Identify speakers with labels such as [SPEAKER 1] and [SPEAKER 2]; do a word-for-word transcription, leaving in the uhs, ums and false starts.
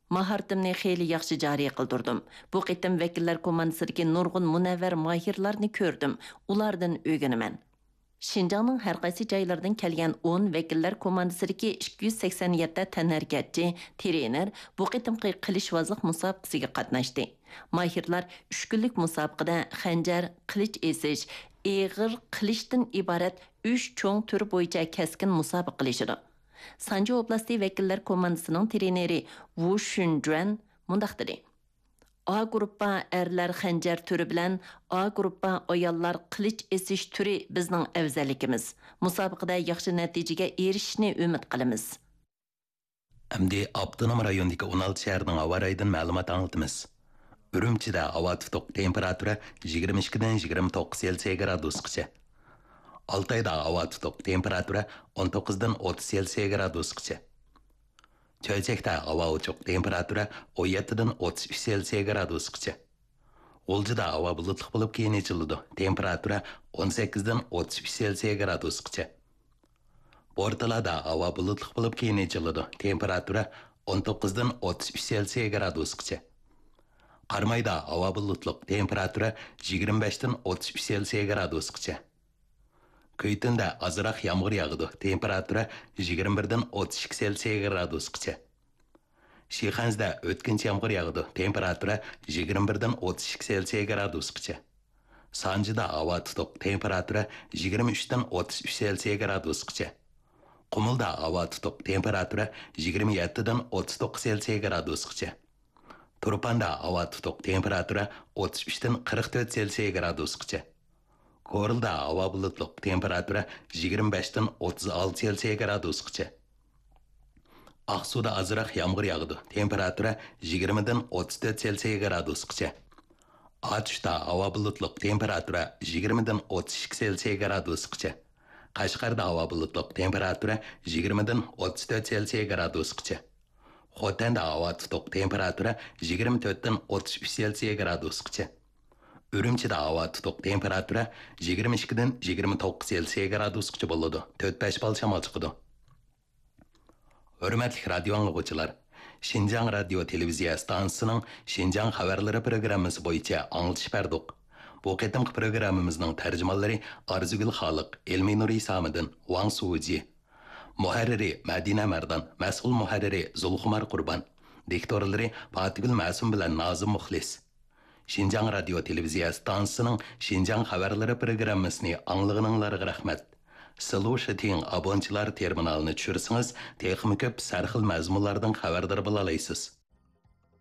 [SPEAKER 1] Mahartimni xeyli yaxshi jariy qildirdim. Bu qitim vakillar komandasidagi nurg'un munavvar mahirlarni ko'rdim. Ulardan o'rganaman. Şinjanның har qaysi joylardan kelgan o'n vakillar komandasidagi ikki yuz sakson yetti tanharkatchi, trener bu qitimqi qilishvozlik musobaqasiga qatnashdi. Mahirlar uch kunlik musobaqada xanjar, qilich esish, eg'ir qilishdan iborat uch cho'ng tur bo'yicha keskin musobaqa qilishdi. Sanju oblasti vakillar komandasining treneri Wu Shunjuan mundaq dedi. A gruppa erlar xanjar turi bilan A gruppa ayollar qilich esish turi bizning afzalligimiz. Musobaqada yaxshi natijaga erishishni umid qilamiz.
[SPEAKER 2] Әмді Abdunum rayonidagi o'n olti shaharning havo rayidan ma'lumot anglatamiz. Urumchida havo tutuq temperatura yigirma ikki dan yigirma to'qqiz Selsiy gradusgacha. Altayda havo tutuq temperatura o'n to'qqiz dan o'ttiz Selsiy gradusgacha. Choychakda havo ochiq temperatura o'n yetti dan o'ttiz uch Selsiy gradusgacha. G'uljida havo bulutli bo'lib keyin ichiladi. Temperatura o'n sakkiz dan o'ttiz uch Selsiy gradusgacha. Bortalada havo bulutli bo'lib keyin ichiladi. Temperatura o'n to'qqiz dan o'ttiz uch Selsiy gradusgacha. Qarmayda havo bulutli, temperatura yigirma besh dan o'ttiz uch Selsiy gradusgacha. Kuytinda azroq yomg'ir yog'adi. Temperatura yigirma bir dan o'ttiz ikki Selsiy gradusgacha. Shixansda o'tkinchi yomg'ir yog'adi. Temperatura yigirma bir dan o'ttiz ikki Selsiy gradusgacha. Sanjida havo tutuq. Temperatura yigirma uch dan o'ttiz uch Selsiy gradusgacha. Qumulda havo tutuq. Temperatura yigirma yetti dan o'ttiz to'qqiz Selsiy gradusgacha. Turpanda havo tutuq. Temperatura o'ttiz uch dan qirq to'rt Selsiy gradusgacha. Korilda havo bulutli. Temperatura yigirma besh dan o'ttiz olti Selsiy gradusgacha. Aqsuda azroq yomg'ir yog'adi. Temperatura yigirma dan o'ttiz to'rt Selsiy gradusgacha. Atushda havo bulutli. Temperatura yigirma dan o'ttiz ikki Selsiy gradusgacha. Qashqarda havo bulutli. Temperatura yigirma dan o'ttiz to'rt Selsiy gradusgacha. Xotanda havo tutuq. Temperatura yigirma to'rt dan o'ttiz uch Selsiy gradusgacha. Urumchida havo tutuq. Temperatura yigirma ikki dan yigirma to'qqiz Selsiy gradusgacha bo'ladi. to'rt besh bal shamol chiqadi. Hurmatli radio anglag'uvchilar, Şinjan radio televiziya stansiyasining Şinjan xabarlari programmasi bo'yicha anglatish berdik. Bu qitimqi programmamizning tarjimonlari Arzugul Xoliq, Elmi Nuri Samiddin, Wang Suji. Muharriri Madina Mardan, mas'ul muharriri Zulxumar Qurban, diktorlari Fatigul Ma'sum bilan Nazim Muxlis. Şinjan radio televiziya stansiyasining Şinjan xabarlari programmasini anglag'aninglarga rahmat. Solution abonchilar terminalini tushirsangiz, texnik ko'p sarxil mazmunlardan xabardor bo'la olasiz.